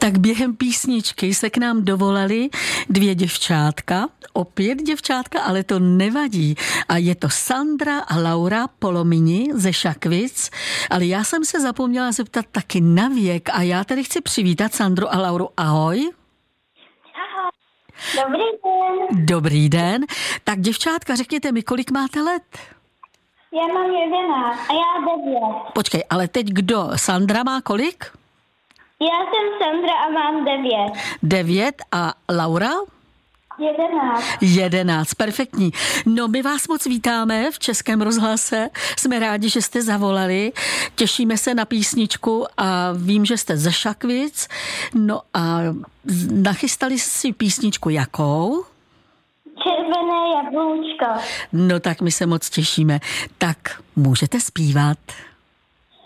Tak během písničky se k nám dovolali 2 děvčátka, opět děvčátka, ale to nevadí. A je to Sandra a Laura Polomini ze Šakvic, ale já jsem se zapomněla zeptat taky na věk a já tady chci přivítat Sandru a Lauru. Ahoj. Ahoj. Dobrý den. Dobrý den. Tak děvčátka, řekněte mi, kolik máte let? Já mám 11 a já 9. Počkej, ale teď kdo? Sandra má kolik? Já jsem Sandra a mám 9. 9 a Laura? 11. 11, perfektní. No, my vás moc vítáme v Českém rozhlase. Jsme rádi, že jste zavolali. Těšíme se na písničku a vím, že jste ze Šakvic. No a nachystali si písničku jakou? Červené jablůčko. No tak my se moc těšíme. Tak můžete zpívat.